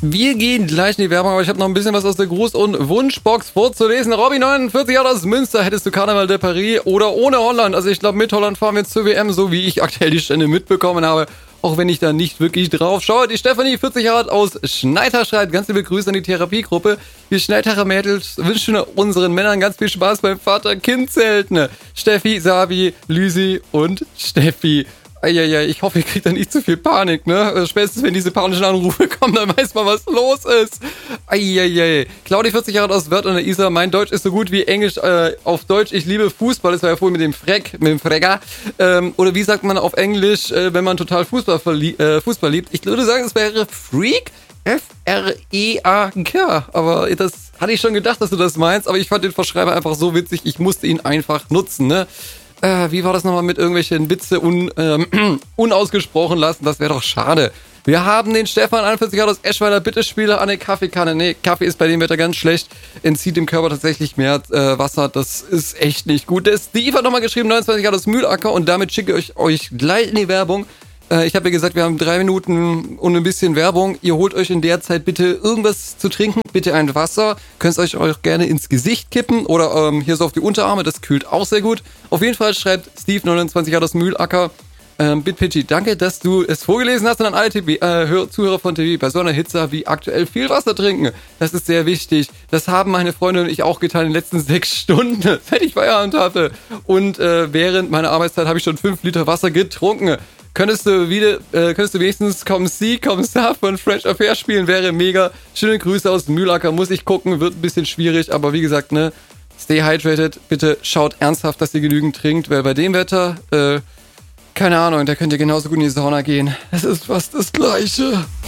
Wir gehen gleich in die Werbung, aber ich habe noch ein bisschen was aus der Gruß- und Wunschbox vorzulesen. Robby 49 Jahre aus Münster, hättest du Karneval de Paris oder ohne Holland? Also ich glaube, mit Holland fahren wir jetzt zur WM, so wie ich aktuell die Stände mitbekommen habe. Auch wenn ich da nicht wirklich drauf schaue. Die Stefanie, 40 Jahre alt aus Schneiter, schreibt ganz liebe Grüße an die Therapiegruppe. Wir Schneitacher Mädels wünschen unseren Männern ganz viel Spaß beim Vater-Kind-Zelten. Steffi, Sabi, Lüsi und Steffi. Eieiei, ich hoffe, ihr kriegt da nicht zu viel Panik, ne? Spätestens, wenn diese panischen Anrufe kommen, dann weiß man, was los ist. Eieiei. Claudia, 40 Jahre alt aus Wörth an der Isar. Mein Deutsch ist so gut wie Englisch auf Deutsch. Ich liebe Fußball. Das war ja vorhin mit dem Fregger. Oder wie sagt man auf Englisch, wenn man total Fußball liebt? Ich würde sagen, es wäre Freak. F-R-E-A-K. Aber das hatte ich schon gedacht, dass du das meinst. Aber ich fand den Verschreiber einfach so witzig. Ich musste ihn einfach nutzen, ne? Wie war das nochmal mit irgendwelchen Witze unausgesprochen lassen? Das wäre doch schade. Wir haben den Stefan, 41 Jahre aus Eschweiler. Bitte spiele eine Kaffeekanne. Nee, Kaffee ist bei dem Wetter ganz schlecht. Entzieht dem Körper tatsächlich mehr Wasser. Das ist echt nicht gut. Der Steve hat nochmal geschrieben, 29 Jahre aus Mühlacker. Und damit schicke ich euch gleich in die Werbung. Ich habe ja gesagt, wir haben 3 Minuten und ein bisschen Werbung. Ihr holt euch in der Zeit bitte irgendwas zu trinken, bitte ein Wasser. Könnt euch auch gerne ins Gesicht kippen oder hier so auf die Unterarme, das kühlt auch sehr gut. Auf jeden Fall schreibt Steve, 29 Jahre aus Mühlacker. Bitpitchy, danke, dass du es vorgelesen hast und an alle Zuhörer von TV bei so einer Hitze wie aktuell viel Wasser trinken. Das ist sehr wichtig. Das haben meine Freunde und ich auch getan in den letzten 6 Stunden, seit ich Feierabend hatte. Und während meiner Arbeitszeit habe ich schon 5 Liter Wasser getrunken. Könntest du wenigstens Comme Si, Comme Ça von French Affair spielen, wäre mega. Schöne Grüße aus Mühlacker, muss ich gucken, wird ein bisschen schwierig, aber wie gesagt, ne, stay hydrated, bitte schaut ernsthaft, dass ihr genügend trinkt, weil bei dem Wetter, keine Ahnung, da könnt ihr genauso gut in die Sauna gehen. Es ist fast das Gleiche.